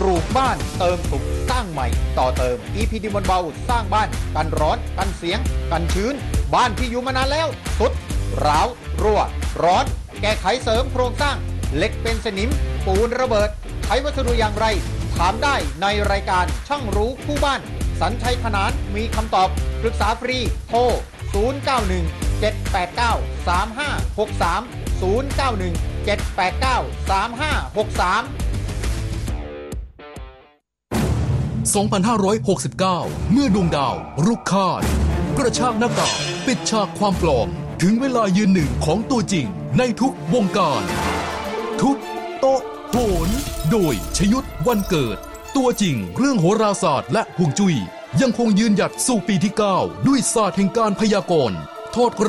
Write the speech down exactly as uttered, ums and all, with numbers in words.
ลูกบ้านเติมสุขสร้างใหม่ต่อเติม อี พี ดี มวลเบาสร้างบ้านกันร้อนกันเสียงกันชื้นบ้านที่อยู่มานานแล้วสุดร้าวรั่วร้อนแก้ไขเสริมโครงสร้างเหล็กเป็นสนิมปูนระเบิดใช้วัสดุอย่างไรถามได้ในรายการช่างรู้คู่บ้านสัญชัยขนานมีคำตอบปรึกษาฟรีโทรศูนย์ เก้า หนึ่ง เจ็ด แปด เก้า สาม ห้า หก สาม ศูนย์ เก้า หนึ่ง เจ็ด แปด เก้า สาม ห้า หก สามสองพันห้าร้อยหกสิบเก้า เมื่อดวงดาวรุกคาดกระชากหน้ากากปิดฉากความปลอมถึงเวลายืนหนึ่งของตัวจริงในทุกวงการ ทุกโต๊ะโหนโดยชยุทธวันเกิด ตัวจริงเรื่องโหราศาสตร์และฮวงจุ้ยยังคงยืนหยัดสู่ปีที่เก้าด้วยศาสตร์แห่งการพยากรณ์ทอด